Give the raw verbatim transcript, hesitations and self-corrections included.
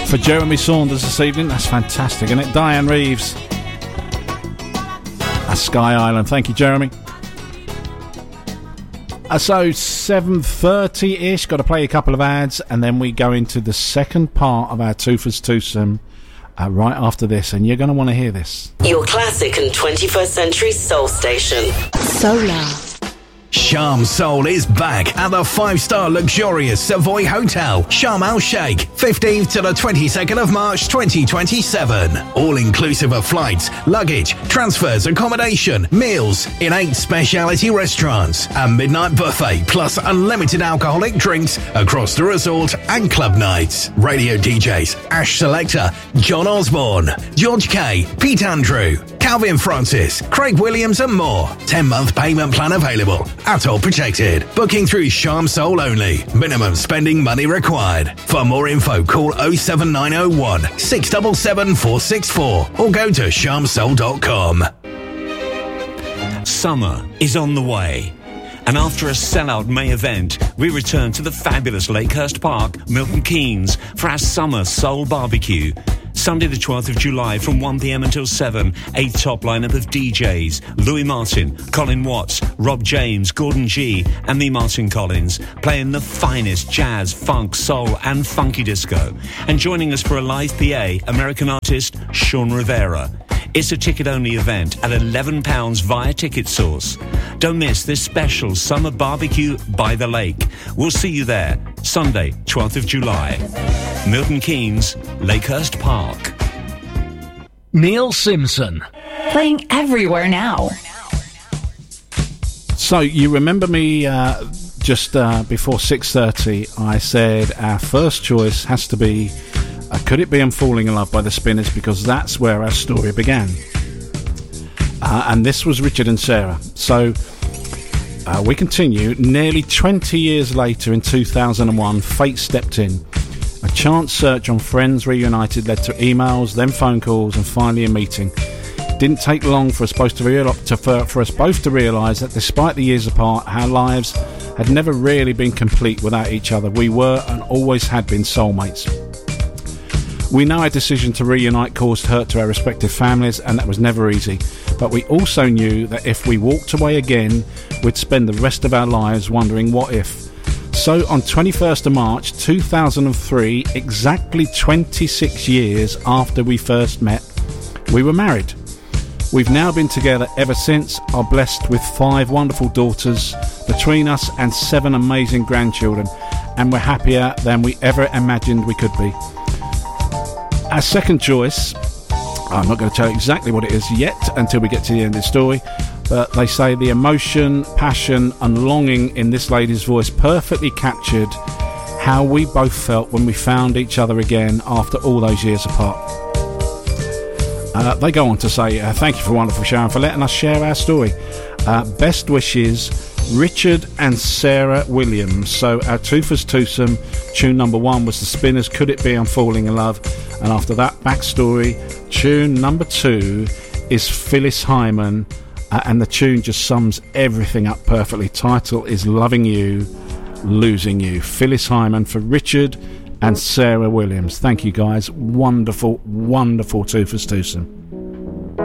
For Jeremy Saunders this evening. That's fantastic, isn't it? Diane Reeves. That's Sky Island. Thank you, Jeremy. Uh, so seven thirty-ish, got to play a couple of ads, and then we go into the second part of our Two-Fers Twosome uh, right after this, and you're going to want to hear this. Your classic and twenty-first century soul station. Solar. Sharm Soul is back at the five-star luxurious Savoy Hotel, Sharm El Sheikh, fifteenth to the twenty-second of March twenty twenty-seven. All inclusive of flights, luggage, transfers, accommodation, meals in eight specialty restaurants, a midnight buffet plus unlimited alcoholic drinks across the resort and club nights. Radio D Js Ash Selector, John Osborne, George K, Pete Andrew, Calvin Francis, Craig Williams and more. ten-month payment plan available. At all protected. Booking through Sharm Soul only. Minimum spending money required. For more info, call oh seven nine oh one, six seven seven, four six four or go to sharm soul dot com. Summer is on the way. And after a sellout May event, we return to the fabulous Lakehurst Park, Milton Keynes, for our summer soul barbecue. Sunday the twelfth of July from one p m until seven, a top lineup of D Js, Louis Martin, Colin Watts, Rob James, Gordon G and me, Martin Collins, playing the finest jazz, funk, soul and funky disco. And joining us for a live P A, American artist Sean Rivera. It's a ticket-only event at eleven pounds via Ticket Source. Don't miss this special summer barbecue by the lake. We'll see you there, Sunday, twelfth of July. Milton Keynes, Lakehurst Park. Neil Simpson. Playing everywhere now. So, you remember me uh, just uh, before six thirty, I said our first choice has to be Uh, Could It Be I'm Falling in Love by the Spinners, because that's where our story began. Uh, and this was Richard and Sarah. So uh, we continue. Nearly twenty years later, in two thousand one, fate stepped in. A chance search on Friends Reunited led to emails, then phone calls, and finally a meeting. It didn't take long for us both to, real- to for, for us both to realise that despite the years apart, our lives had never really been complete without each other. We were and always had been soulmates. We know our decision to reunite caused hurt to our respective families, and that was never easy. But we also knew that if we walked away again, we'd spend the rest of our lives wondering what if. So on twenty-first of March two thousand three, exactly twenty-six years after we first met, we were married. We've now been together ever since, are blessed with five wonderful daughters between us and seven amazing grandchildren, and we're happier than we ever imagined we could be. Our second choice, I'm not going to tell you exactly what it is yet until we get to the end of the story, but they say the emotion, passion and longing in this lady's voice perfectly captured how we both felt when we found each other again after all those years apart. Uh, they go on to say, uh, thank you for a wonderful show and for letting us share our story. Uh, best wishes, Richard and Sarah Williams. So our Two-Fers Twosome, tune number one was the Spinners' Could It Be I'm Falling in Love, and after that backstory, tune number two is Phyllis Hyman, uh, and the tune just sums everything up perfectly. Title is Loving You, Losing You. Phyllis Hyman for Richard and Sarah Williams. Thank you guys. Wonderful, wonderful Two-Fers Twosome.